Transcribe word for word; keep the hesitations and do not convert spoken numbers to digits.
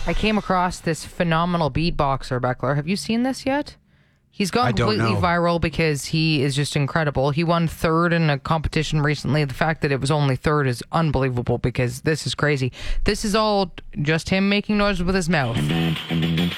I came across this phenomenal beatboxer, Beckler. Have you seen this yet? He's gone I don't completely know. viral because he is just incredible. He won third in a competition recently. The fact that it was only third is unbelievable because this is crazy. This is all just him making noise with his mouth.